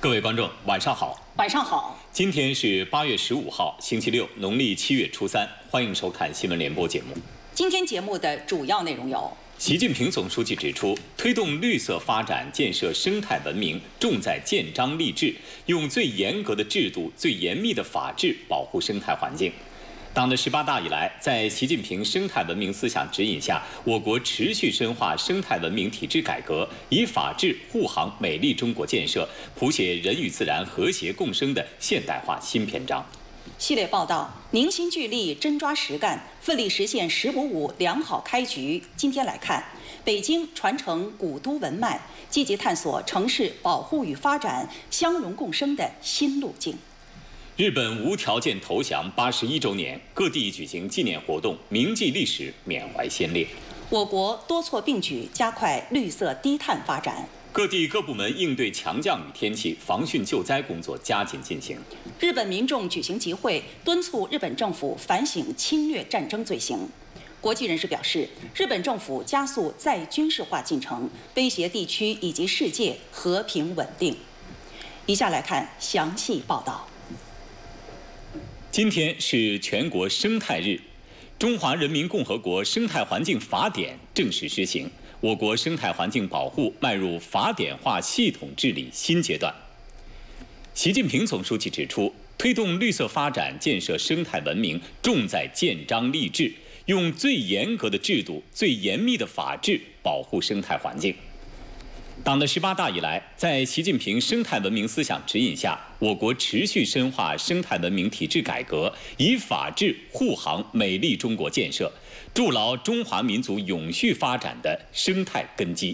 各位观众，晚上好。 晚上好。 今天是8月15号，星期六，农历7月初3。欢迎收看新闻联播节目。 今天节目的主要内容有： 习近平总书记指出，推动绿色发展、建设生态文明，重在建章立制，用最严格的制度、最严密的法治保护生态环境。党的18大以来，在习近平生态文明思想指引下，我国持续深化生态文明体制改革，以法治护航美丽中国建设，谱写人与自然和谐共生的现代化新篇章。 系列报道：凝心聚力，真抓实干，奋力实现“15+5”良好开局。今天来看，北京传承古都文脉，积极探索城市保护与发展相融共生的新路径。 日本无条件投降81周年，各地举行纪念活动，铭记历史，缅怀先烈。 我国多措并举，加快绿色低碳发展。 各地各部门应对强降雨天气，防汛救灾工作加紧进行。 日本民众举行集会，敦促日本政府反省侵略战争罪行。国际人士表示，日本政府加速再军事化进程，威胁地区以及世界和平稳定。以下来看详细报道。 今天是全国生态日，《中华人民共和国生态环境法典》正式施行，我国生态环境保护迈入法典化系统治理新阶段。习近平总书记指出，推动绿色发展、建设生态文明，重在建章立制，用最严格的制度、最严密的法治保护生态环境。党的18大以来，在习近平生态文明思想指引下，我国持续深化生态文明体制改革，以法治护航美丽中国建设，筑牢中华民族永续发展的生态根基。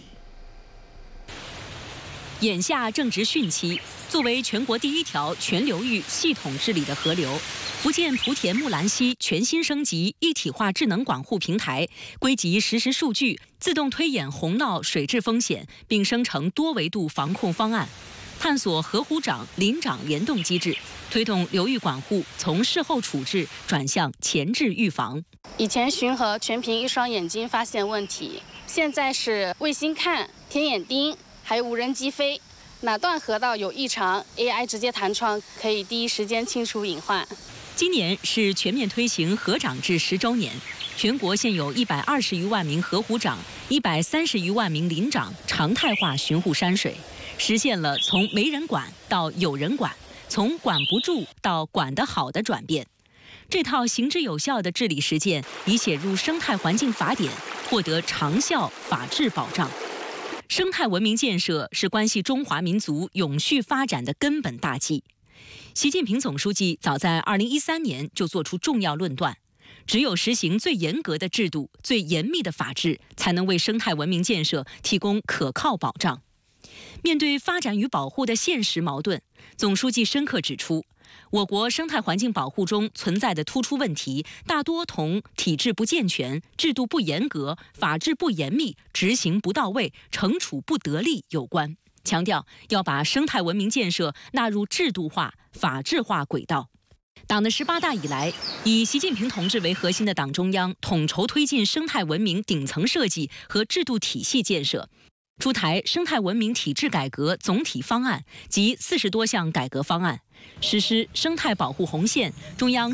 眼下正值汛期，作为全国第一条全流域系统治理的河流，福建莆田木兰溪全新升级一体化智能管护平台，归集实时数据，自动推演洪涝水质风险，并生成多维度防控方案，探索河湖长、林长联动机制，推动流域管护从事后处置转向前置预防。 以前巡河全凭一双眼睛发现问题，现在是卫星看、天眼盯，还有无人机飞，哪段河道有异常 ，AI 直接弹窗，可以第一时间清除隐患。 今年是全面推行河长制10周年，全国现有120余万名河湖长、130余万名林长常态化巡护山水，实现了从没人管到有人管，从管不住到管得好的转变。这套行之有效的治理实践已写入生态环境法典，获得长效法治保障。生态文明建设是关系中华民族永续发展的根本大计。习近平总书记早在2013年就作出重要论断，只有实行最严格的制度、最严密的法治，才能为生态文明建设提供可靠保障。面对发展与保护的现实矛盾，总书记深刻指出，我国生态环境保护中存在的突出问题，大多同体制不健全、制度不严格、法治不严密、执行不到位、惩处不得力有关。强调要把生态文明建设纳入制度化、法治化轨道。党的18大以来，以习近平同志为核心的党中央统筹推进生态文明顶层设计和制度体系建设，出台生态文明体制改革总体方案及40多项改革方案，实施生态保护红线、中央